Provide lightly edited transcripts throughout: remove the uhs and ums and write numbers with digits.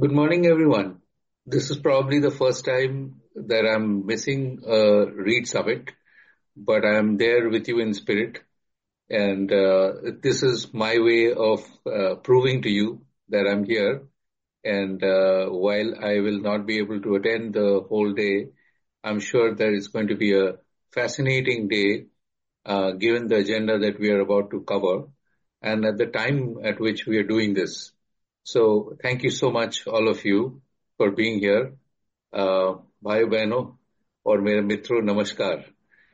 Good morning, everyone. This is probably the first time that I'm missing a Read Summit, but I'm there with you in spirit. And this is my way of proving to you that I'm here. And while I will not be able to attend the whole day, I'm sure that it's going to be a fascinating day, given the agenda that we are about to cover and at the time at which we are doing this. So thank you so much, all of you, for being here. भाइयों बहनों और मेरे मित्रों नमस्कार।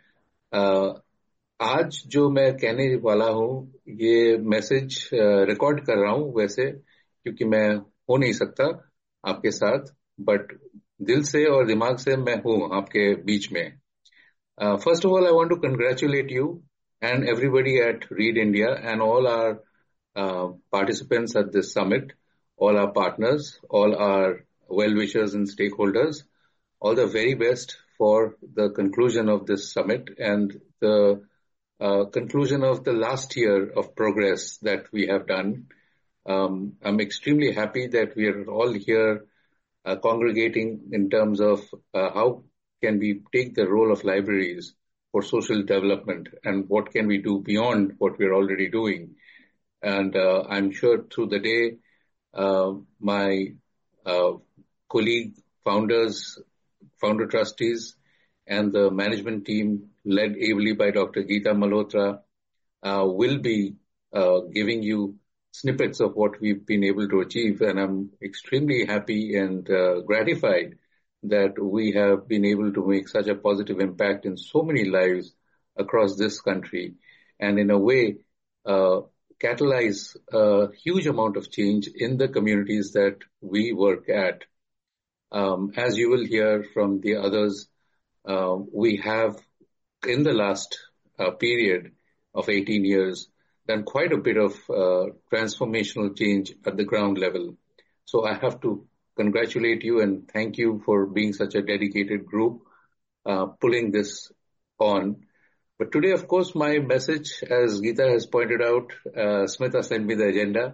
आज जो मैं कहने वाला हूँ ये मैसेज रिकॉर्ड कर रहा हूँ वैसे, क्योंकि मैं हो नहीं सकता आपके साथ, बट दिल से और दिमाग से मैं हूँ आपके बीच में। First of all, I want to congratulate you and everybody at Read India and all our participants at this summit, all our partners, all our well-wishers and stakeholders. All the very best for the conclusion of this summit and the conclusion of the last year of progress that we have done. I'm extremely happy that we are all here congregating in terms of how can we take the role of libraries for social development and what can we do beyond what we're already doing. And I'm sure through the day, my colleague founder trustees, and the management team led ably by Dr. Geeta Malhotra will be giving you snippets of what we've been able to achieve. And I'm extremely happy and gratified that we have been able to make such a positive impact in so many lives across this country and in a way catalyze a huge amount of change in the communities that we work at. As you will hear from the others, we have in the last period of 18 years done quite a bit of transformational change at the ground level. So I have to congratulate you and thank you for being such a dedicated group pulling this on. But today, of course, my message, as Geeta has pointed out, Smita sent me the agenda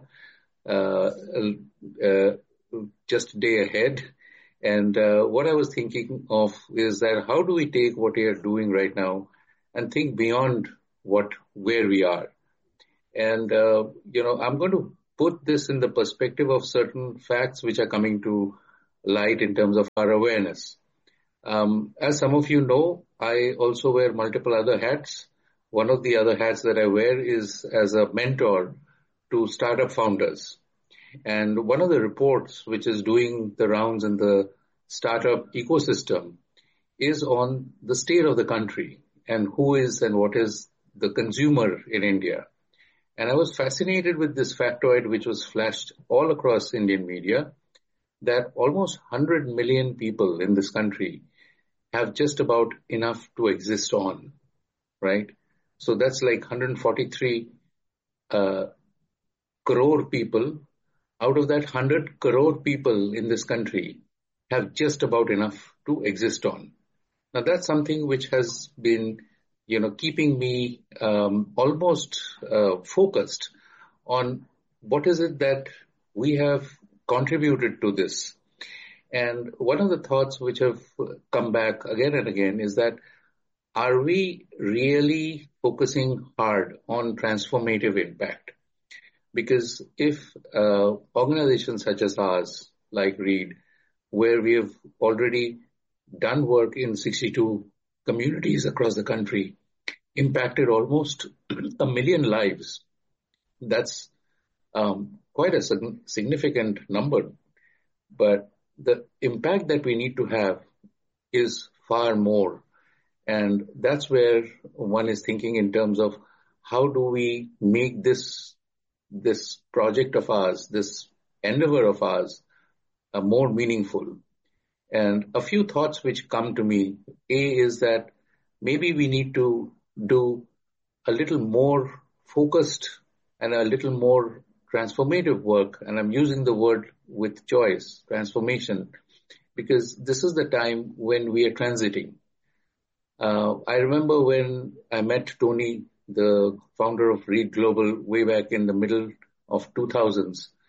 just a day ahead. And what I was thinking of is that how do we take what we are doing right now and think beyond where we are? And, I'm going to put this in the perspective of certain facts which are coming to light in terms of our awareness. As some of you know, I also wear multiple other hats. One of the other hats that I wear is as a mentor to startup founders. And one of the reports which is doing the rounds in the startup ecosystem is on the state of the country and who is and what is the consumer in India. And I was fascinated with this factoid which was flashed all across Indian media that almost 100 million people in this country have just about enough to exist on, right? So that's like 143 crore people. Out of that 100 crore people in this country have just about enough to exist on. Now that's something which has been, keeping me almost focused on what is it that we have contributed to this. And one of the thoughts which have come back again and again is that are we really focusing hard on transformative impact? Because if organizations such as ours, like Read, where we have already done work in 62 communities across the country, impacted almost 1 million lives, that's quite a significant number. But the impact that we need to have is far more. And that's where one is thinking in terms of how do we make this project of ours, this endeavor of ours, more meaningful. And a few thoughts which come to me. A is that maybe we need to do a little more focused and a little more transformative work. And I'm using the word with choice, transformation, because this is the time when we are transiting. I remember when I met Tony, the founder of Read Global, way back in the middle of 2000s.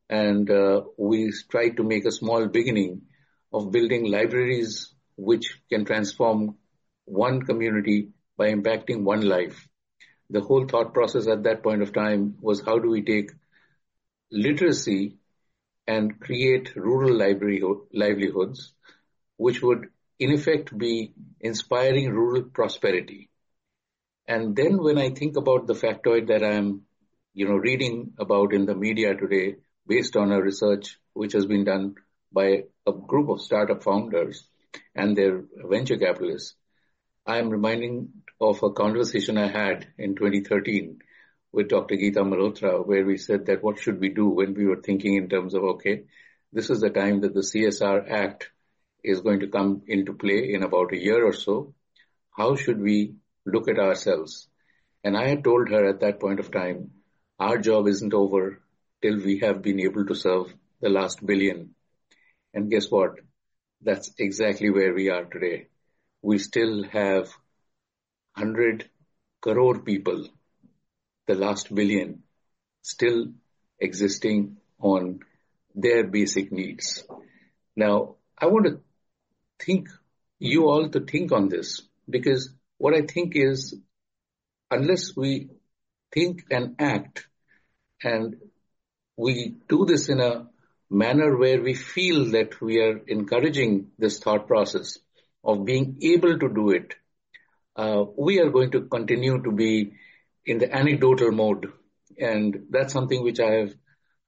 and we tried to make a small beginning of building libraries which can transform one community by impacting one life. The whole thought process at that point of time was, how do we take literacy and create rural livelihoods, which would in effect be inspiring rural prosperity. And then when I think about the factoid that I'm, reading about in the media today, based on a research which has been done by a group of startup founders and their venture capitalists, I'm reminding of a conversation I had in 2013 with Dr. Geeta Malhotra, where we said that what should we do when we were thinking in terms of, okay, this is the time that the CSR Act is going to come into play in about a year or so. How should we look at ourselves? And I had told her at that point of time, our job isn't over till we have been able to serve the last billion. And guess what? That's exactly where we are today. We still have 100 crore people, the last billion, still existing on their basic needs. Now, I want to you all to think on this, because what I think is, unless we think and act, and we do this in a manner where we feel that we are encouraging this thought process of being able to do it, we are going to continue to be in the anecdotal mode. And that's something which I have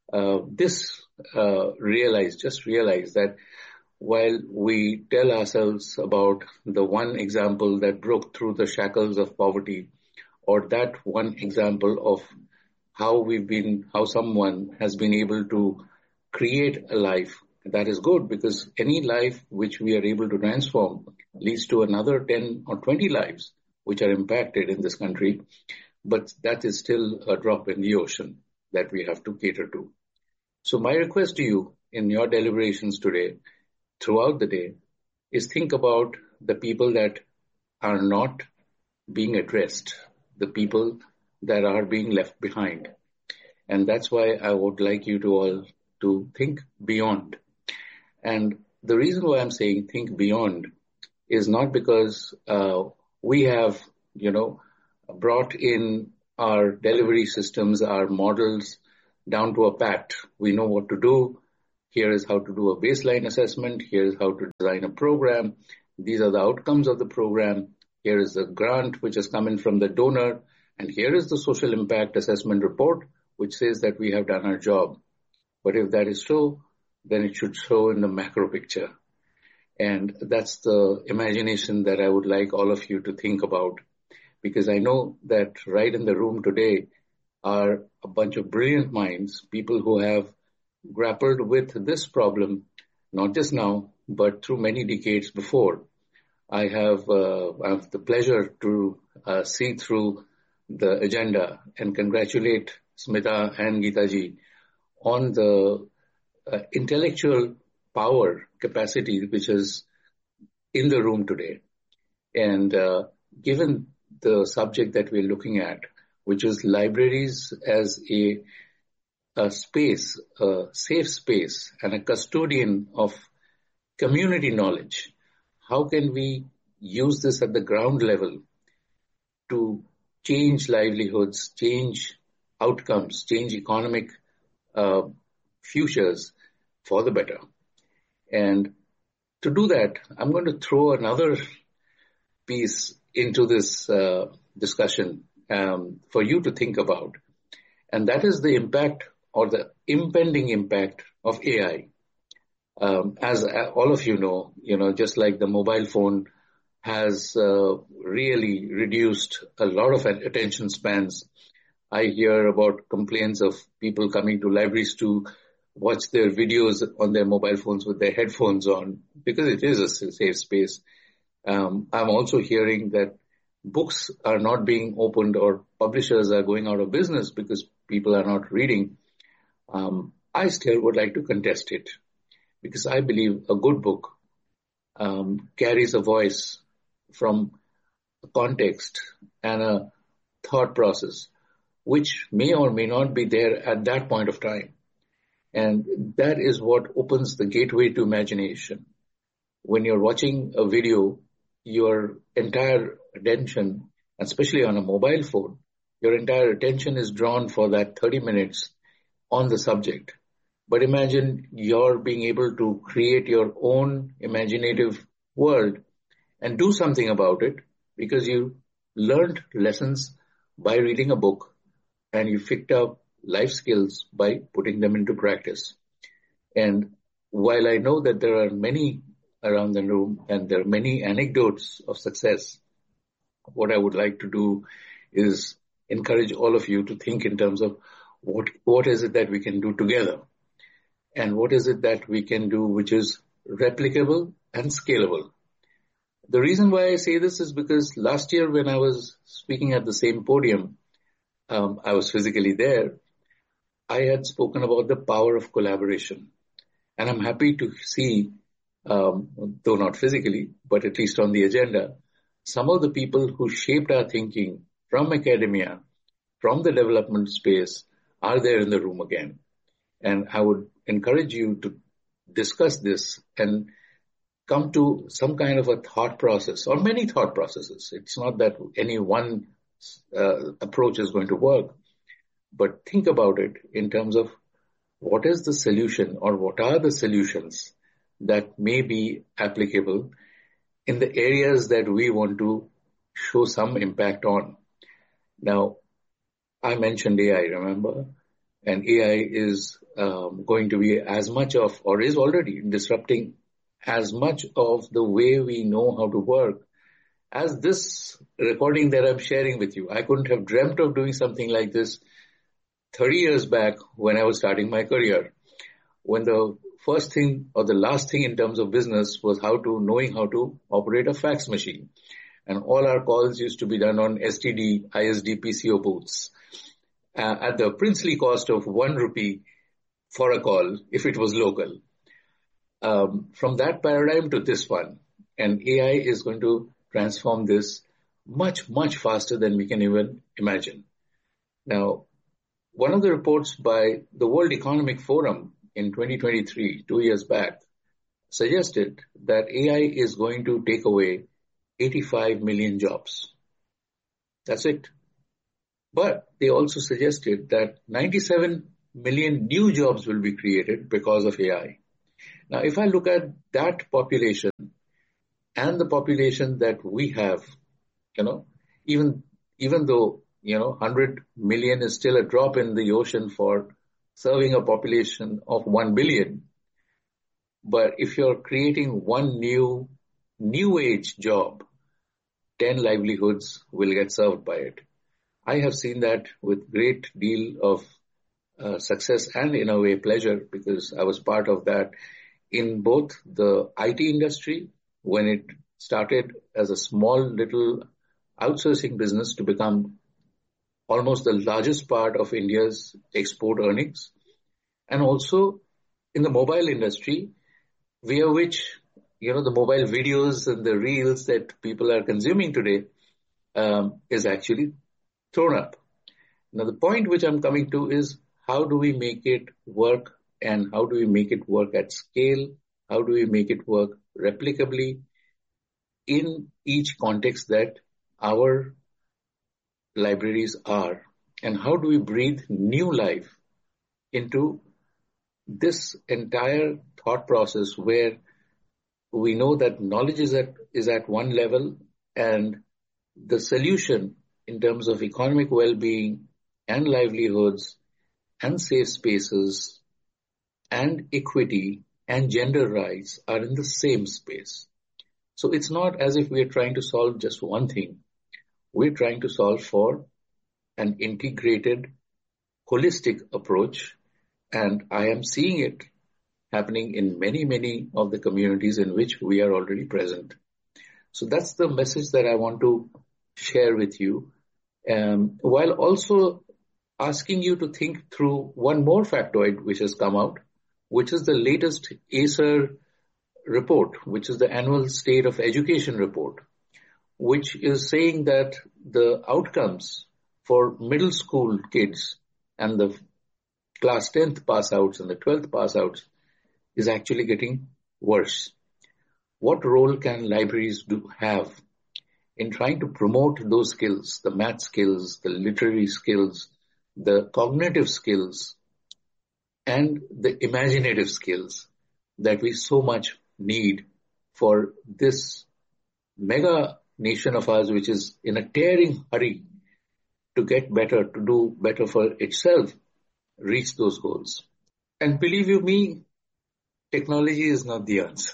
realized that while we tell ourselves about the one example that broke through the shackles of poverty, or that one example of how someone has been able to create a life, that is good, because any life which we are able to transform leads to another 10 or 20 lives which are impacted in this country. But that is still a drop in the ocean that we have to cater to. So my request to you in your deliberations today, throughout the day, is think about the people that are not being addressed, the people that are being left behind. And that's why I would like you to all to think beyond. And the reason why I'm saying think beyond is not because we have, brought in our delivery systems, our models down to a pat. We know what to do. Here is how to do a baseline assessment. Here is how to design a program. These are the outcomes of the program. Here is the grant which has come in from the donor. And here is the social impact assessment report, which says that we have done our job. But if that is so, then it should show in the macro picture. And that's the imagination that I would like all of you to think about, because I know that right in the room today are a bunch of brilliant minds, people who have grappled with this problem, not just now, but through many decades before. I have the pleasure to see through the agenda and congratulate Smita and Geeta ji on the intellectual power capacity which is in the room today. And given the subject that we're looking at, which is libraries as a space, a safe space, and a custodian of community knowledge, how can we use this at the ground level to change livelihoods, change outcomes, change economic futures for the better? And to do that, I'm going to throw another piece into this discussion for you to think about. And that is the impact or the impending impact of AI. As all of you know, just like the mobile phone has really reduced a lot of attention spans. I hear about complaints of people coming to libraries to watch their videos on their mobile phones with their headphones on, because it is a safe space. I'm also hearing that books are not being opened or publishers are going out of business because people are not reading. I still would like to contest it, because I believe a good book carries a voice from a context and a thought process which may or may not be there at that point of time. And that is what opens the gateway to imagination. When you're watching a video, your entire attention, especially on a mobile phone, your entire attention is drawn for that 30 minutes on the subject. But imagine you're being able to create your own imaginative world and do something about it because you learned lessons by reading a book and you picked up life skills by putting them into practice. And while I know that there are many around the room and there are many anecdotes of success, what I would like to do is encourage all of you to think in terms of what is it that we can do together and what is it that we can do which is replicable and scalable. The reason why I say this is because last year when I was speaking at the same podium, I was physically there. I had spoken about the power of collaboration. And I'm happy to see, though not physically, but at least on the agenda, some of the people who shaped our thinking from academia, from the development space, are there in the room again. And I would encourage you to discuss this and come to some kind of a thought process or many thought processes. It's not that any one approach is going to work, but think about it in terms of what is the solution or what are the solutions that may be applicable in the areas that we want to show some impact on. Now, I mentioned AI, remember? And AI is going to be as much of, or is already disrupting as much of the way we know how to work as this recording that I'm sharing with you. I couldn't have dreamt of doing something like this 30 years back when I was starting my career, when the first thing or the last thing in terms of business was knowing how to operate a fax machine. And all our calls used to be done on STD, ISD, PCO booths at the princely cost of 1 rupee for a call if it was local. From that paradigm to this one, and AI is going to transform this much, much faster than we can even imagine. Now, one of the reports by the World Economic Forum in 2023, 2 years back, suggested that AI is going to take away 85 million jobs. That's it. But they also suggested that 97 million new jobs will be created because of AI. Now, if I look at that population and the population that we have, even though 100 million is still a drop in the ocean for serving a population of 1 billion. But if you're creating one new age job, 10 livelihoods will get served by it. I have seen that with great deal of success and in a way pleasure, because I was part of that in both the IT industry when it started as a small little outsourcing business to become almost the largest part of India's export earnings, and also in the mobile industry, via which, the mobile videos and the reels that people are consuming today is actually thrown up. Now, the point which I'm coming to is how do we make it work and how do we make it work at scale? How do we make it work replicably in each context that our libraries are? And how do we breathe new life into this entire thought process where we know that knowledge is at one level and the solution in terms of economic well-being and livelihoods and safe spaces and equity and gender rights are in the same space. So it's not as if we're trying to solve just one thing. We're trying to solve for an integrated, holistic approach, and I am seeing it happening in many, many of the communities in which we are already present. So that's the message that I want to share with you, while also asking you to think through one more factoid which has come out, which is the latest ACER report, which is the annual State of Education report, which is saying that the outcomes for middle school kids and the class 10th pass outs and the 12th pass outs is actually getting worse. What role can libraries have in trying to promote those skills, the math skills, the literary skills, the cognitive skills, and the imaginative skills that we so much need for this mega nation of ours, which is in a tearing hurry to get better, to do better for itself, reach those goals. And believe you me, technology is not the answer.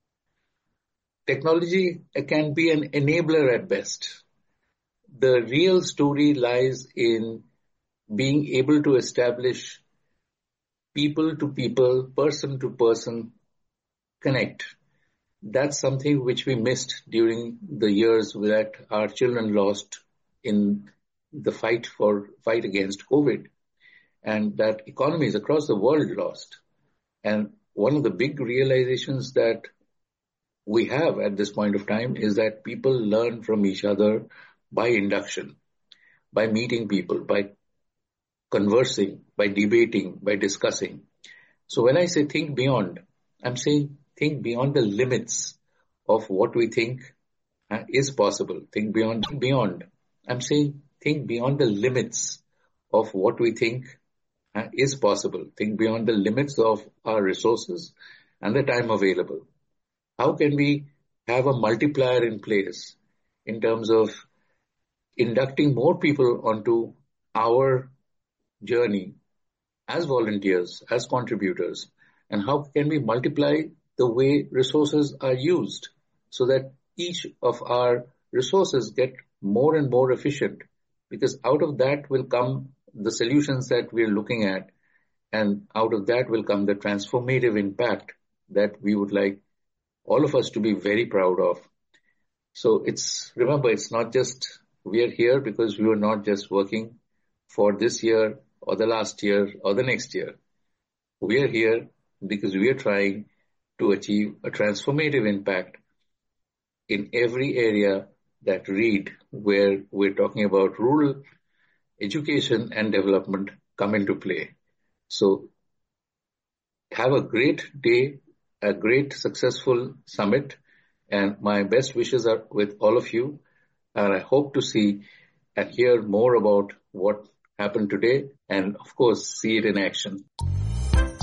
Technology can be an enabler at best. The real story lies in being able to establish people to people, person to person connect. That's something which we missed during the years that our children lost in the fight against COVID, and that economies across the world lost. And one of the big realizations that we have at this point of time is that people learn from each other by induction, by meeting people, by conversing, by debating, by discussing. So when I say think beyond, I'm saying think beyond the limits of what we think is possible. Think beyond. I'm saying think beyond the limits of what we think is possible. Think beyond the limits of our resources and the time available. How can we have a multiplier in place in terms of inducting more people onto our journey as volunteers, as contributors, and how can we multiply the way resources are used so that each of our resources get more and more efficient, because out of that will come the solutions that we're looking at, and out of that will come the transformative impact that we would like all of us to be very proud of. So remember, it's not just we are here because we were not just working for this year or the last year or the next year. We are here because we are trying to achieve a transformative impact in every area that READ, where we're talking about rural education and development, come into play. So have a great day, a great successful summit, and my best wishes are with all of you. And I hope to see and hear more about what happened today and, of course, see it in action.